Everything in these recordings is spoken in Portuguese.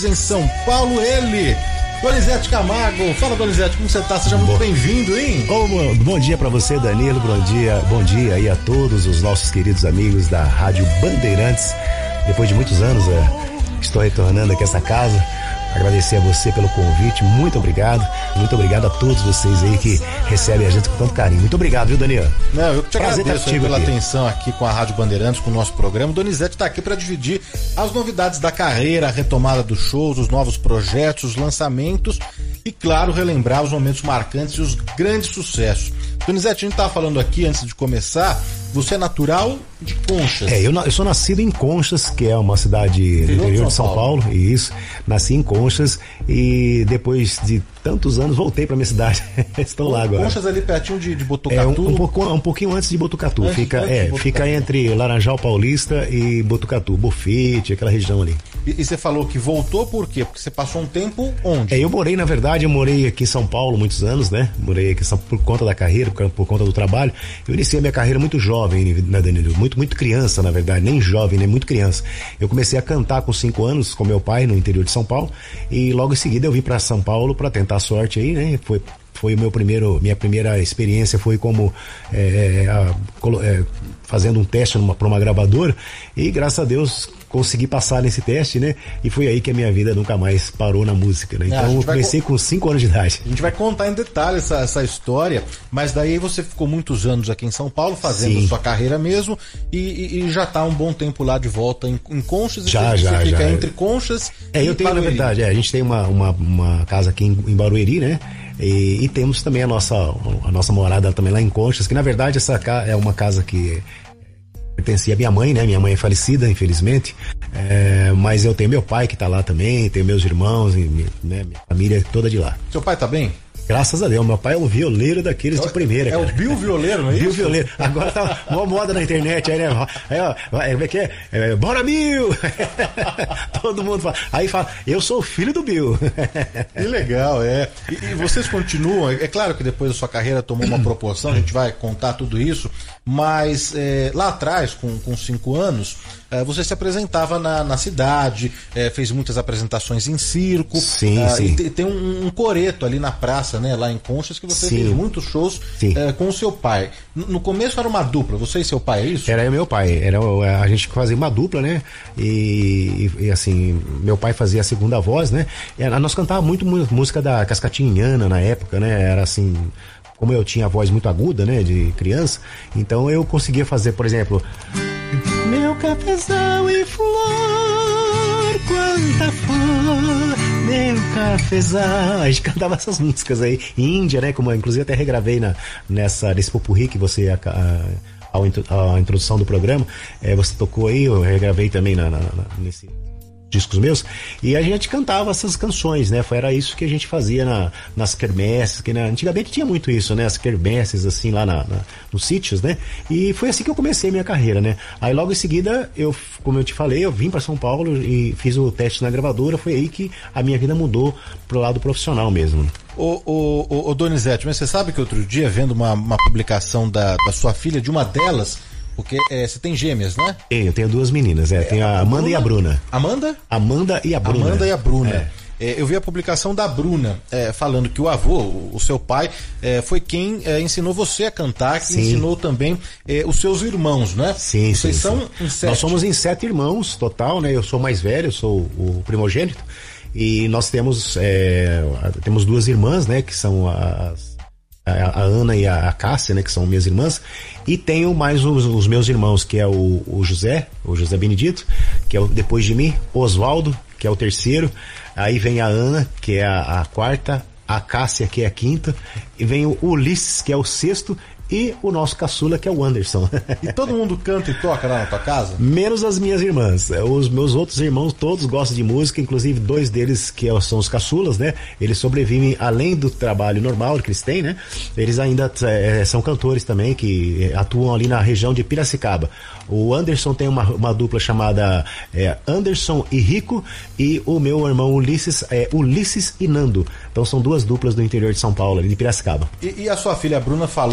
Em São Paulo, ele, Donizete Camargo. Fala, Donizete, como você tá? Seja muito bem-vindo, hein? Bom dia pra você, Danilo. Bom dia aí a todos os nossos queridos amigos da Rádio Bandeirantes. Depois de muitos anos, estou retornando aqui a essa casa. Agradecer a você pelo convite, muito obrigado. Muito obrigado a todos vocês aí que recebem a gente com tanto carinho. Muito obrigado, viu, Daniel? Não, eu que te agradeço pela atenção aqui com a Rádio Bandeirantes, com o nosso programa. O Donizete está aqui para dividir as novidades da carreira, a retomada dos shows, os novos projetos, os lançamentos e, claro, relembrar os momentos marcantes e os grandes sucessos. Donizete, a gente estava falando aqui antes de começar, você é natural de Conchas. Eu sou nascido em Conchas, que é uma cidade do interior de São Paulo. Isso, nasci em Conchas e depois de tantos anos voltei para minha cidade. Estou lá agora. Conchas ali pertinho de Botucatu? Um pouquinho antes de Botucatu. Fica entre Laranjal Paulista e Botucatu, Bofete, aquela região ali. E você falou que voltou por quê? Porque você passou um tempo onde? Eu morei aqui em São Paulo muitos anos, né? Morei aqui por conta da carreira, por conta do trabalho. Eu iniciei a minha carreira muito jovem, né, Danilo? Muito criança, na verdade, nem jovem, nem muito criança. Eu comecei a cantar com 5 anos com meu pai no interior de São Paulo e logo em seguida eu vim para São Paulo para tentar a sorte aí, né? Foi minha primeira experiência foi como fazendo um teste para uma gravadora e graças a Deus consegui passar nesse teste, né? E foi aí que a minha vida nunca mais parou na música, né? Então eu comecei com 5 anos de idade. A gente vai contar em detalhes essa história, mas daí você ficou muitos anos aqui em São Paulo fazendo sua carreira mesmo e já tá um bom tempo lá de volta em Conchas. Você fica entre Conchas e eu tenho, Barueri. Na verdade, a gente tem uma casa aqui em Barueri, né? E temos também a nossa morada também lá em Conchas, que na verdade essa é uma casa que pertencia à minha mãe, né? Minha mãe é falecida, infelizmente, mas eu tenho meu pai que tá lá também, tenho meus irmãos, né? Minha família toda de lá. Seu pai tá bem? Graças a Deus, meu pai é um violeiro daqueles de primeira. É o Bill Violeiro, não é isso? Bill Violeiro. Agora tá uma moda na internet aí, né? Como é que é? Bora, Bill! Todo mundo fala. Aí fala, eu sou o filho do Bill. Que legal, E vocês continuam, é claro que depois a sua carreira tomou uma proporção, a gente vai contar tudo isso, mas lá atrás, com 5 anos, você se apresentava na cidade, fez muitas apresentações em circo. Sim. E tem um coreto ali na praça, né, lá em Conchas, que você fez muitos shows com o seu pai. No começo era uma dupla, você e seu pai, é isso? Era meu pai, a gente fazia uma dupla, né? E assim, meu pai fazia a segunda voz, né? Nós cantávamos muito música da Cascatinhana na época, né? Era assim, como eu tinha a voz muito aguda, né, de criança, então eu conseguia fazer, por exemplo, meu cafezal em flor, quanta flor, meu cafezal. A gente cantava essas músicas aí, índia, né, como inclusive até regravei nesse popurrí que você a introdução do programa, você tocou aí, eu regravei também nesse discos meus, e a gente cantava essas canções, né? Era isso que a gente fazia nas quermesses, que antigamente tinha muito isso, né? As quermesses, assim, lá nos sítios, né? E foi assim que eu comecei minha carreira, né? Aí logo em seguida, como eu te falei, eu vim para São Paulo e fiz o teste na gravadora, foi aí que a minha vida mudou pro lado profissional mesmo. Ô Donizete, mas você sabe que outro dia, vendo uma publicação da sua filha, de uma delas, porque você tem gêmeas, né? Eu tenho 2 meninas, tem a Amanda e a Bruna. Amanda? Amanda e a Bruna. Amanda e a Bruna. Eu vi a publicação da Bruna falando que o avô, o seu pai, foi quem ensinou você a cantar, que ensinou também os seus irmãos, né? Sim. Vocês são em 7. Nós somos em 7 irmãos, total, né? Eu sou mais velho, eu sou o primogênito. E nós temos 2 irmãs, né? Que são a Ana e a Cássia, né, que são minhas irmãs, e tenho mais os meus irmãos, que é o José Benedito, que é depois de mim, Oswaldo, que é o 3º, aí vem a Ana, que é a 4ª, a Cássia, que é a 5ª, e vem o Ulisses, que é o 6º, e o nosso caçula, que é o Anderson. E todo mundo canta e toca lá na tua casa? Menos as minhas irmãs. Os meus outros irmãos todos gostam de música, inclusive 2 deles que são os caçulas, né? Eles sobrevivem além do trabalho normal que eles têm, né? Eles ainda são cantores também, que atuam ali na região de Piracicaba. O Anderson tem uma dupla chamada Anderson e Rico, e o meu irmão Ulisses é Ulisses e Nando. Então são 2 duplas do interior de São Paulo, ali de Piracicaba. E a sua filha Bruna falou nesse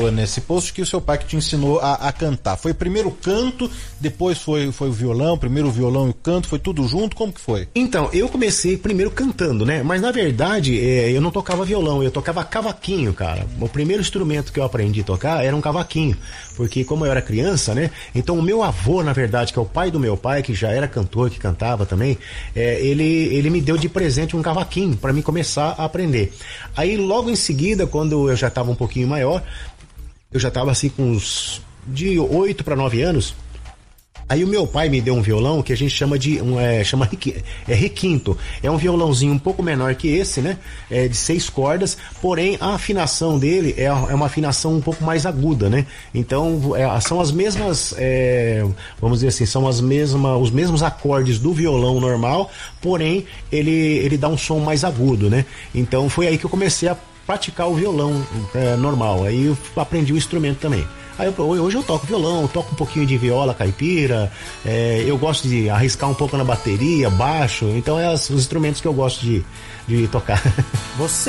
post que o seu pai que te ensinou a cantar. Foi primeiro o canto, depois foi o violão, primeiro o violão e o canto, foi tudo junto? Como que foi? Então, eu comecei primeiro cantando, né? Mas na verdade, eu não tocava violão, eu tocava cavaquinho, cara. O primeiro instrumento que eu aprendi a tocar era um cavaquinho, porque como eu era criança, né? Então o meu avô, na verdade, que é o pai do meu pai, que já era cantor, que cantava também, ele me deu de presente um cavaquinho para mim começar a aprender. Aí logo em seguida, quando eu já estava um pouquinho maior, eu já estava assim com uns de 8 para 9 anos. Aí o meu pai me deu um violão que a gente chama de requinto. É um violãozinho um pouco menor que esse, né? De 6 cordas, porém a afinação dele é uma afinação um pouco mais aguda, né? Então são as mesmas, vamos dizer assim, são os mesmos acordes do violão normal, porém ele dá um som mais agudo, né? Então foi aí que eu comecei a praticar o violão normal. Aí eu aprendi o instrumento também. Aí hoje eu toco violão, toco um pouquinho de viola caipira, eu gosto de arriscar um pouco na bateria, baixo, então os instrumentos que eu gosto de tocar. Você